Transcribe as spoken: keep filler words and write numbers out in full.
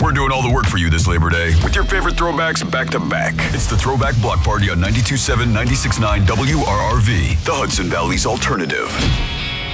We're doing all the work for you this Labor Day with your favorite throwbacks back to back. It's the Throwback Block Party on ninety-two point seven, ninety-six point nine W R R V, the Hudson Valley's alternative.